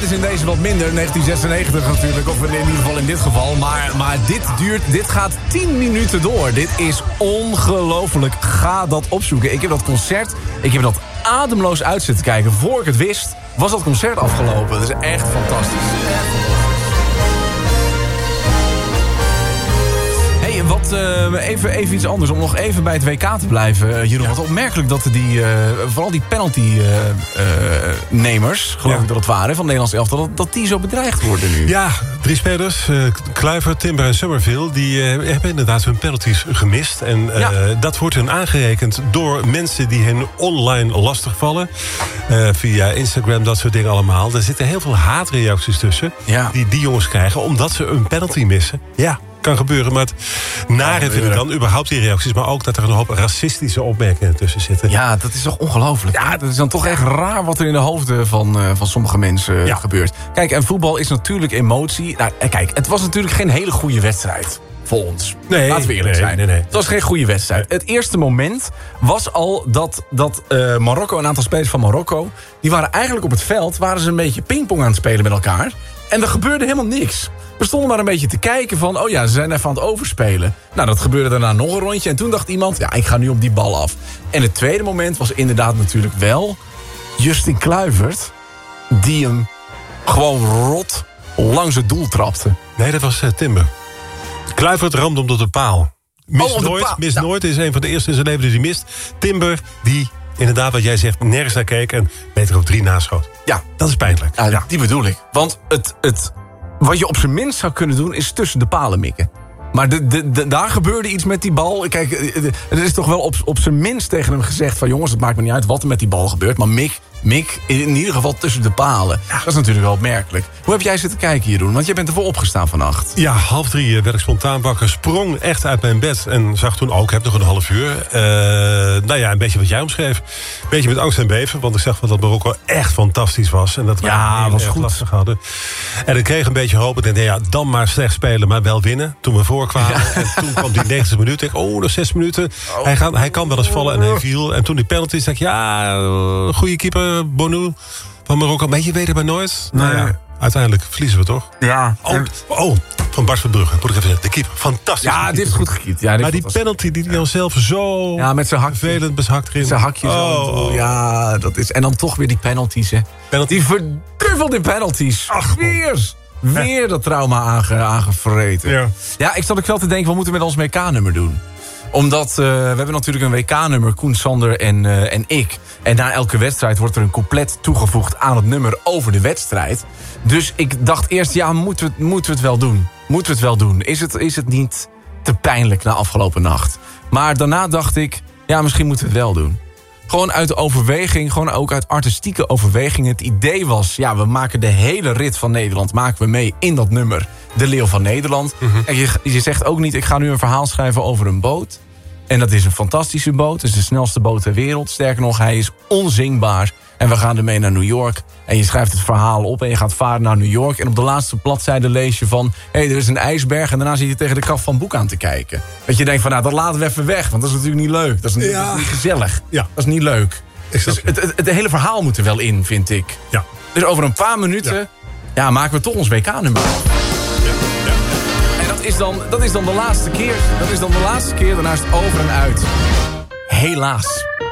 is in deze wat minder. 1996 natuurlijk, of in ieder geval in dit geval. Maar dit gaat 10 minuten door. Dit is ongelooflijk. Ga dat opzoeken. Ik heb dat concert, ik heb dat ademloos uit zitten kijken. Voor ik het wist, was dat concert afgelopen. Dat is echt fantastisch. Even iets anders, om nog even bij het WK te blijven. Jeroen, wat opmerkelijk dat vooral die penalty-nemers, geloof ik dat het waren, van Nederlands elftal, dat die zo bedreigd worden nu. Ja, 3 spelers, Kluivert, Timber en Summerville, die hebben inderdaad hun penalties gemist. En dat wordt hun aangerekend door mensen die hen online lastigvallen. Via Instagram, dat soort dingen allemaal. Er zitten heel veel haatreacties tussen die jongens krijgen, omdat ze een penalty missen. Ja. Kan gebeuren, maar het nare vind ik dan überhaupt die reacties, maar ook dat er een hoop racistische opmerkingen tussen zitten. Ja, dat is toch ongelooflijk. Ja, dat is dan toch echt raar wat er in de hoofden van sommige mensen gebeurt. Kijk, en voetbal is natuurlijk emotie. Nou, kijk, het was natuurlijk geen hele goede wedstrijd voor ons. Nee, laten we eerlijk zijn. Nee. Het was geen goede wedstrijd. Het eerste moment was al dat Marokko, een aantal spelers van Marokko, die waren eigenlijk op het veld, waren ze een beetje pingpong aan het spelen met elkaar. En er gebeurde helemaal niks. We stonden maar een beetje te kijken van, oh ja, ze zijn even aan het overspelen. Nou, dat gebeurde daarna nog een rondje. En toen dacht iemand, ja, ik ga nu op die bal af. En het tweede moment was inderdaad natuurlijk wel Justin Kluivert, die hem gewoon rot langs het doel trapte. Nee, dat was Timber. Kluivert ramde hem tot de paal. Mist nooit, is een van de eerste in zijn leven die hij mist. Timber, die inderdaad, wat jij zegt, nergens naar keek en beter op 3 naschoot. Ja. Dat is pijnlijk. Ja, die bedoel ik. Want wat je op zijn minst zou kunnen doen, is tussen de palen mikken. Maar daar gebeurde iets met die bal. Kijk, er is toch wel op zijn minst tegen hem gezegd van, jongens, het maakt me niet uit wat er met die bal gebeurt, maar mik in ieder geval tussen de palen. Ja. Dat is natuurlijk wel opmerkelijk. Hoe heb jij zitten kijken, Jeroen? Want jij bent ervoor opgestaan vannacht. Ja, 2:30 werd ik spontaan wakker. Sprong echt uit mijn bed. En zag toen ook, ik heb nog een half uur. Een beetje wat jij omschreef. Een beetje met angst en beven. Want ik zag dat Marokko echt fantastisch was. En dat we was goed lastig hadden. En ik kreeg een beetje hoop. Ik dacht, dan maar slecht spelen, maar wel winnen. Toen we voorkwamen. Ja. En toen kwam die 90 minuten. Ik nog 6 minuten. Hij kan wel eens vallen en hij viel. En toen die penalty, dacht ik, goede keeper. Bonu van Marokko. Maar je weet het maar nooit. Nee. Nou ja, uiteindelijk verliezen we toch? Ja. Van Bart van Brugge. Moet ik even zeggen. De keeper. Fantastisch. Ja, dit is goed gekiept. Ja, maar die penalty die hij dan zelf zo met zijn vervelend bezakt erin. Zijn hakjes. Ja, dat is. En dan toch weer die penalties, hè. Die verdruffelde penalties. Ach, weer dat trauma aangevreten. Ja, ik zat ook wel te denken, wat moeten we met ons WK-nummer doen? Omdat we hebben natuurlijk een WK-nummer, Koen, Sander en ik. En na elke wedstrijd wordt er een couplet toegevoegd aan het nummer over de wedstrijd. Dus ik dacht eerst, moeten we het wel doen? Moeten we het wel doen? Is het niet te pijnlijk na afgelopen nacht? Maar daarna dacht ik, misschien moeten we het wel doen. Gewoon uit overweging, gewoon ook uit artistieke overweging. Het idee was, we maken de hele rit van Nederland maken we mee in dat nummer. De Leeuw van Nederland. Mm-hmm. En je zegt ook niet, ik ga nu een verhaal schrijven over een boot. En dat is een fantastische boot. Het is de snelste boot ter wereld. Sterker nog, hij is onzingbaar. En we gaan ermee naar New York. En je schrijft het verhaal op en je gaat varen naar New York. En op de laatste bladzijde lees je van, er is een ijsberg. En daarna zit je tegen de kaf van boek aan te kijken. Dat je denkt van, dat laten we even weg. Want dat is natuurlijk niet leuk. Dat is niet gezellig. Ja. Dat is niet leuk. Dus het hele verhaal moet er wel in, vind ik. Ja. Dus over een paar minuten maken we toch ons WK-nummer. Dat is dan de laatste keer. Daarna is het over en uit. Helaas.